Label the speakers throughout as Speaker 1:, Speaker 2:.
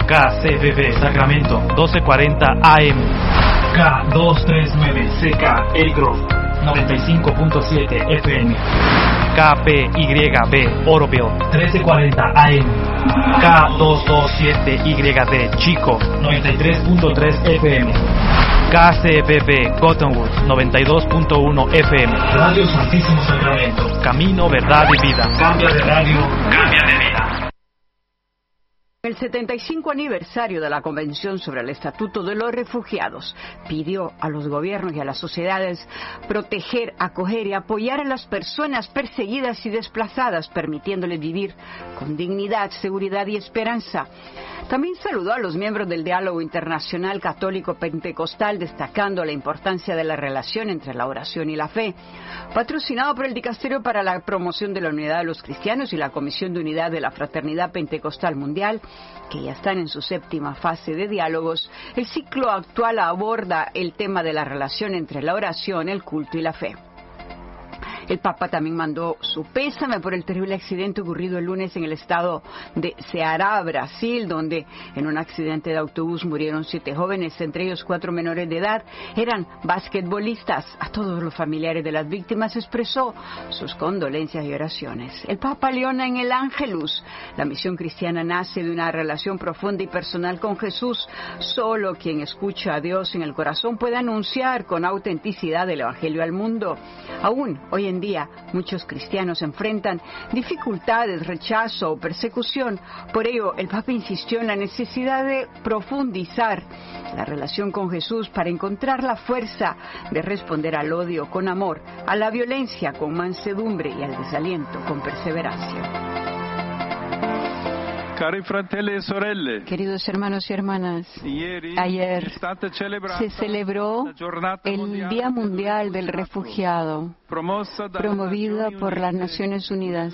Speaker 1: KCBB Sacramento 1240 AM, K239CK El Grove 95.7 FM, KPYB Oroville 1340 AM, K227YD Chico 93.3 FM, KCBB Cottonwood 92.1 FM. Radio Santísimo Sacramento, camino, verdad y vida. Cambia de radio, cambia de vida.
Speaker 2: El 75 aniversario de la Convención sobre el Estatuto de los Refugiados pidió a los gobiernos y a las sociedades proteger, acoger y apoyar a las personas perseguidas y desplazadas, permitiéndoles vivir con dignidad, seguridad y esperanza. También saludó a los miembros del Diálogo Internacional Católico Pentecostal, destacando la importancia de la relación entre la oración y la fe, patrocinado por el Dicasterio para la Promoción de la Unidad de los Cristianos y la Comisión de Unidad de la Fraternidad Pentecostal Mundial, que ya están en su séptima fase de diálogos. El ciclo actual aborda el tema de la relación entre la oración, el culto y la fe. El Papa también mandó su pésame por el terrible accidente ocurrido el lunes en el estado de Ceará, Brasil, donde en un accidente de autobús murieron 7 jóvenes, entre ellos 4 menores de edad. Eran basquetbolistas. A todos los familiares de las víctimas expresó sus condolencias y oraciones. El Papa leona en el Ángelus. La misión cristiana nace de una relación profunda y personal con Jesús. Solo quien escucha a Dios en el corazón puede anunciar con autenticidad el Evangelio al mundo. Aún hoy en día, muchos cristianos enfrentan dificultades, rechazo o persecución. Por ello, el Papa insistió en la necesidad de profundizar la relación con Jesús para encontrar la fuerza de responder al odio con amor, a la violencia con mansedumbre y al desaliento con perseverancia.
Speaker 3: Cari fratelli e sorelle,
Speaker 2: queridos hermanos y hermanas, ayer se celebró el Día Mundial del Refugiado, promovida por las Naciones Unidas,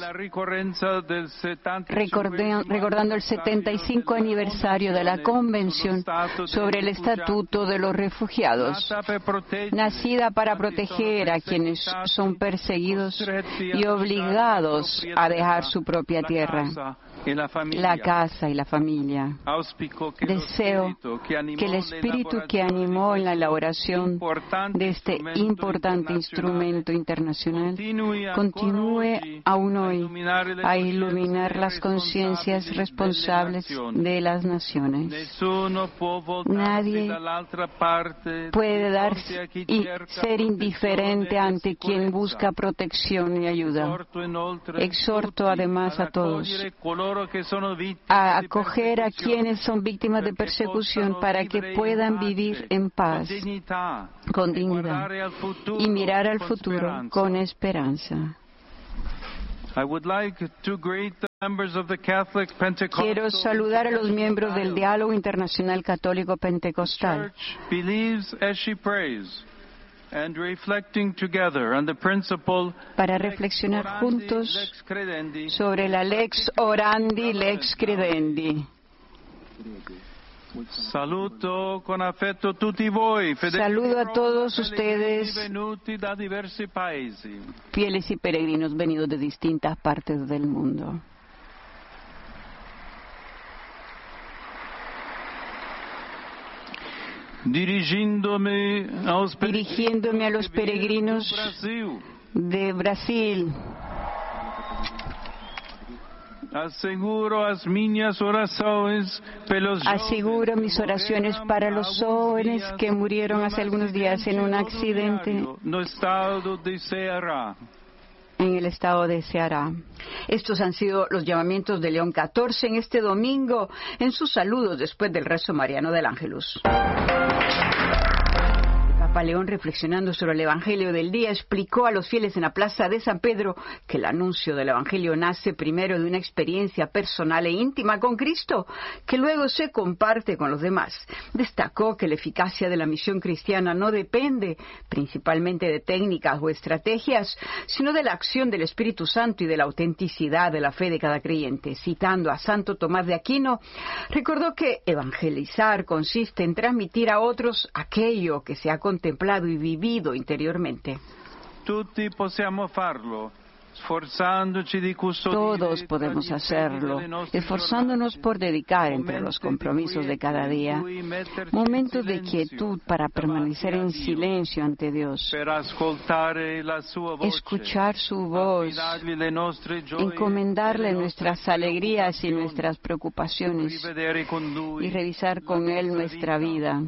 Speaker 2: recordando el 75 aniversario de la Convención sobre el Estatuto de los Refugiados, nacida para proteger a quienes son perseguidos y obligados a dejar su propia tierra, la casa y la familia. Deseo que el espíritu que animó en la elaboración de este importante instrumento internacional continúe aún hoy a iluminar las conciencias responsables de las naciones. Nadie puede darse y ser indiferente ante quien busca protección y ayuda. Exhorto además a todos a acoger a quienes son víctimas de persecución para que puedan vivir en paz, con dignidad, y mirar al futuro con esperanza. Quiero saludar a los miembros del Diálogo Internacional Católico Pentecostal. Para reflexionar juntos sobre la lex orandi, lex credendi.
Speaker 3: Saludo
Speaker 2: a todos ustedes, fieles y peregrinos venidos de distintas partes del mundo. Dirigiéndome a los peregrinos de Brasil, aseguro mis oraciones para los jóvenes que murieron hace algunos días en un accidente en el estado de Ceará. Estos han sido los llamamientos de León XIV en este domingo en sus saludos después del rezo mariano del Ángelus. Papa León, reflexionando sobre el Evangelio del día, explicó a los fieles en la plaza de San Pedro que el anuncio del Evangelio nace primero de una experiencia personal e íntima con Cristo, que luego se comparte con los demás. Destacó que la eficacia de la misión cristiana no depende principalmente de técnicas o estrategias, sino de la acción del Espíritu Santo y de la autenticidad de la fe de cada creyente. Citando a Santo Tomás de Aquino, recordó que evangelizar consiste en transmitir a otros aquello que se ha contemplado y vivido interiormente.
Speaker 3: Tutti possiamo farlo.
Speaker 2: Todos podemos hacerlo, esforzándonos por dedicar entre los compromisos de cada día momentos de quietud para permanecer en silencio ante Dios, escuchar su voz, encomendarle nuestras alegrías y nuestras preocupaciones y revisar con Él nuestra vida.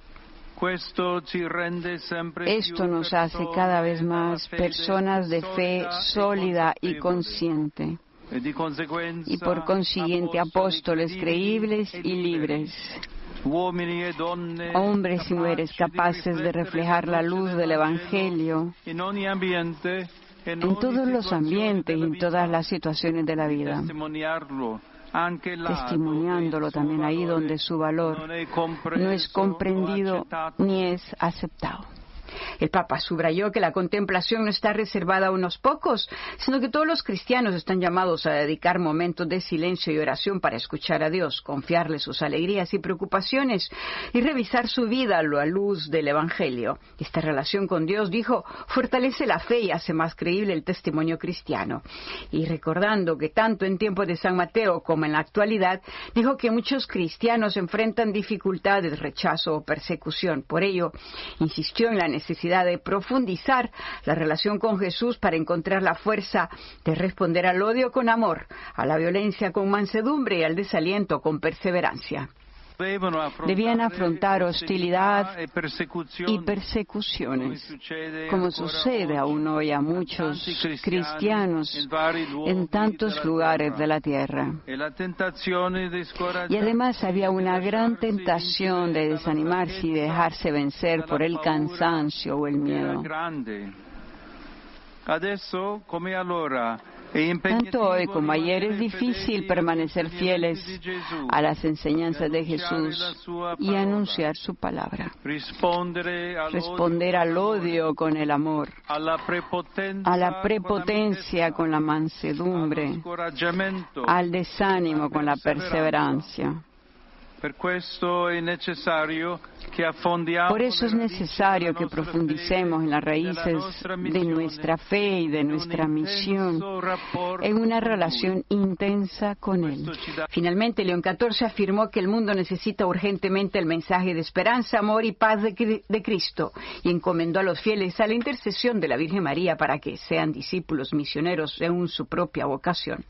Speaker 2: Esto nos hace cada vez más personas de fe sólida y consciente, y por consiguiente apóstoles creíbles y libres, hombres y mujeres capaces de reflejar la luz del Evangelio en todos los ambientes y en todas las situaciones de la vida, testimoniándolo también ahí donde su valor no es comprendido ni es aceptado. El Papa subrayó que la contemplación no está reservada a unos pocos, sino que todos los cristianos están llamados a dedicar momentos de silencio y oración para escuchar a Dios, confiarle sus alegrías y preocupaciones y revisar su vida a la luz del Evangelio. Esta relación con Dios, dijo, fortalece la fe y hace más creíble el testimonio cristiano. Y recordando que tanto en tiempos de San Mateo como en la actualidad, dijo que muchos cristianos enfrentan dificultades, rechazo o persecución. Por ello, insistió en la necesidad de profundizar la relación con Jesús para encontrar la fuerza de responder al odio con amor, a la violencia con mansedumbre y al desaliento con perseverancia. Debían afrontar hostilidad y persecuciones, como sucede aún hoy a muchos cristianos en tantos lugares de la tierra. Y además había una gran tentación de desanimarse y dejarse vencer por el cansancio o el miedo. Tanto hoy como ayer es difícil permanecer fieles a las enseñanzas de Jesús y anunciar su palabra. Responder al odio con el amor, a la prepotencia con la mansedumbre, al desánimo con la perseverancia. Por eso es necesario que profundicemos en las raíces de nuestra fe y de nuestra misión en una relación intensa con Él. Finalmente, León XIV afirmó que el mundo necesita urgentemente el mensaje de esperanza, amor y paz de Cristo y encomendó a los fieles a la intercesión de la Virgen María para que sean discípulos misioneros según su propia vocación.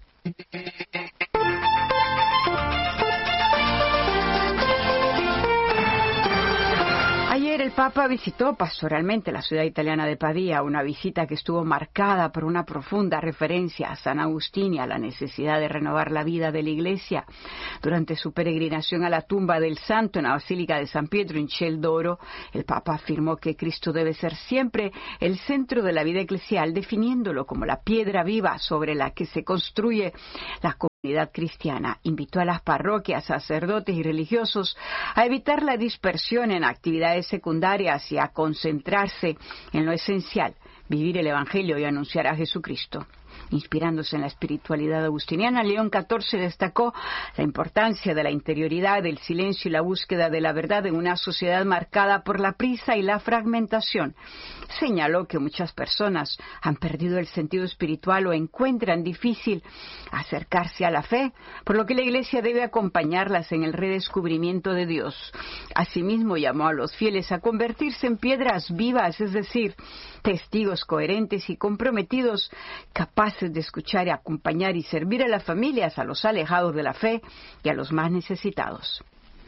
Speaker 2: Ayer el Papa visitó pastoralmente la ciudad italiana de Pavía, una visita que estuvo marcada por una profunda referencia a San Agustín y a la necesidad de renovar la vida de la Iglesia. Durante su peregrinación a la tumba del santo en la Basílica de San Pietro en Ciel d'Oro, el Papa afirmó que Cristo debe ser siempre el centro de la vida eclesial, definiéndolo como la piedra viva sobre la que se construye la comunidad cristiana. Invitó a las parroquias, sacerdotes y religiosos a evitar la dispersión en actividades secundarias y a concentrarse en lo esencial, vivir el Evangelio y anunciar a Jesucristo. Inspirándose en la espiritualidad agustiniana, León XIV destacó la importancia de la interioridad, del silencio y la búsqueda de la verdad en una sociedad marcada por la prisa y la fragmentación. Señaló que muchas personas han perdido el sentido espiritual o encuentran difícil acercarse a la fe, por lo que la Iglesia debe acompañarlas en el redescubrimiento de Dios. Asimismo, llamó a los fieles a convertirse en piedras vivas, es decir, testigos coherentes y comprometidos, capaces de escuchar y acompañar y servir a las familias, a los alejados de la fe y a los más necesitados.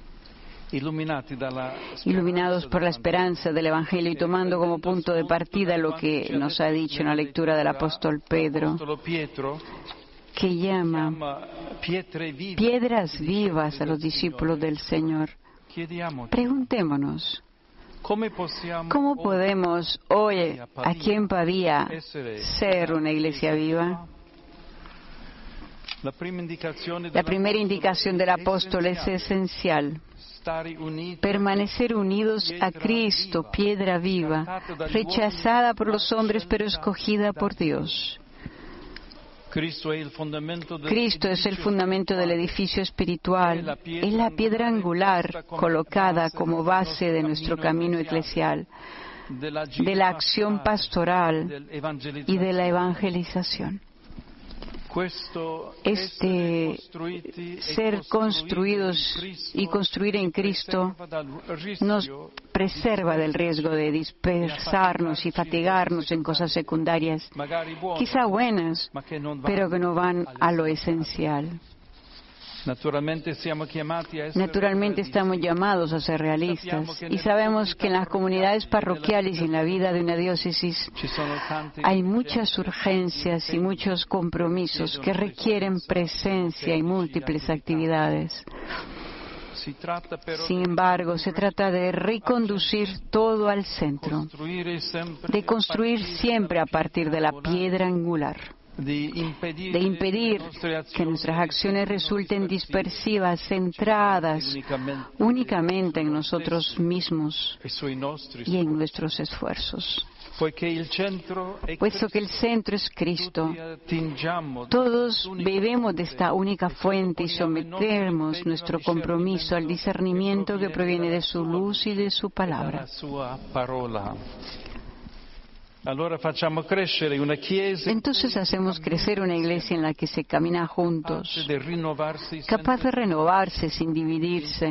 Speaker 2: Iluminados por la esperanza del Evangelio y tomando como punto de partida lo que nos ha dicho en la lectura del apóstol Pedro, que llama piedras vivas a los discípulos del Señor. Preguntémonos, ¿cómo podemos hoy, aquí en Pavía, ser una iglesia viva? La primera indicación del apóstol es esencial. Permanecer unidos a Cristo, piedra viva, rechazada por los hombres pero escogida por Dios. Cristo es el fundamento del edificio espiritual, es la piedra angular colocada como base de nuestro camino eclesial. de la acción pastoral y de la evangelización. Este ser construidos y construir en Cristo nos preserva del riesgo de dispersarnos y fatigarnos en cosas secundarias, quizá buenas, pero que no van a lo esencial. Naturalmente estamos llamados a ser realistas y sabemos que en las comunidades parroquiales y en la vida de una diócesis hay muchas urgencias y muchos compromisos que requieren presencia y múltiples actividades. Sin embargo, se trata de reconducir todo al centro, de construir siempre a partir de la piedra angular, de impedir que nuestras acciones resulten dispersivas, centradas únicamente en nosotros mismos y en nuestros esfuerzos. Puesto que el centro es Cristo, todos bebemos de esta única fuente y sometemos nuestro compromiso al discernimiento que proviene de su luz y de su palabra. Entonces hacemos crecer una iglesia en la que se camina juntos, capaz de renovarse sin dividirse,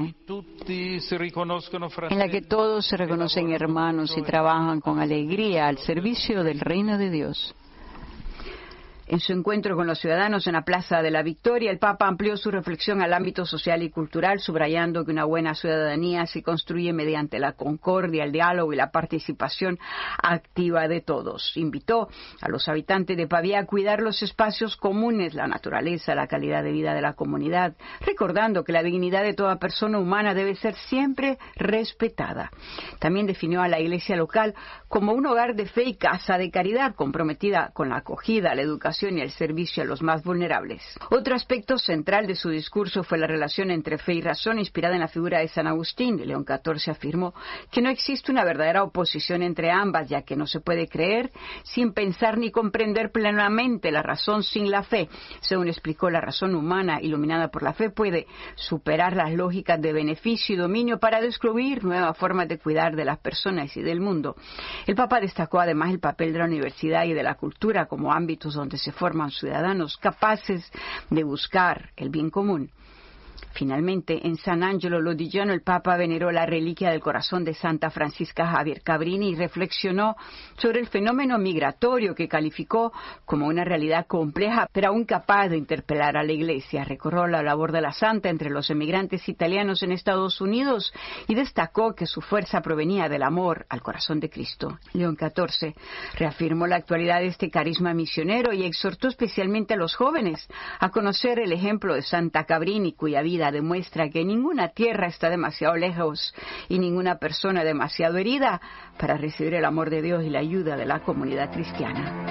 Speaker 2: en la que todos se reconocen hermanos y trabajan con alegría al servicio del reino de Dios. En su encuentro con los ciudadanos en la Plaza de la Victoria, el Papa amplió su reflexión al ámbito social y cultural, subrayando que una buena ciudadanía se construye mediante la concordia, el diálogo y la participación activa de todos. Invitó a los habitantes de Pavía a cuidar los espacios comunes, la naturaleza, la calidad de vida de la comunidad, recordando que la dignidad de toda persona humana debe ser siempre respetada. También definió a la iglesia local como un hogar de fe y casa de caridad, comprometida con la acogida, la educación y el servicio a los más vulnerables. Otro aspecto central de su discurso fue la relación entre fe y razón, inspirada en la figura de San Agustín. León XIV afirmó que no existe una verdadera oposición entre ambas, ya que no se puede creer sin pensar ni comprender plenamente la razón sin la fe. Según explicó, la razón humana, iluminada por la fe, puede superar las lógicas de beneficio y dominio para descubrir nuevas formas de cuidar de las personas y del mundo. El Papa destacó además el papel de la universidad y de la cultura como ámbitos donde se forman ciudadanos capaces de buscar el bien común. Finalmente, en San Angelo Lodigiano, el Papa veneró la reliquia del corazón de Santa Francisca Javier Cabrini y reflexionó sobre el fenómeno migratorio que calificó como una realidad compleja, pero aún capaz de interpelar a la Iglesia. Recordó la labor de la Santa entre los emigrantes italianos en Estados Unidos y destacó que su fuerza provenía del amor al corazón de Cristo. León XIV reafirmó la actualidad de este carisma misionero y exhortó especialmente a los jóvenes a conocer el ejemplo de Santa Cabrini, cuya vida demuestra que ninguna tierra está demasiado lejos y ninguna persona demasiado herida para recibir el amor de Dios y la ayuda de la comunidad cristiana.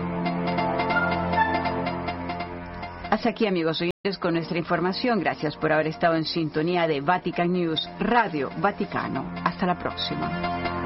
Speaker 2: Hasta aquí, amigos oyentes, con nuestra información. Gracias por haber estado en sintonía de Vatican News, Radio Vaticano. Hasta la próxima.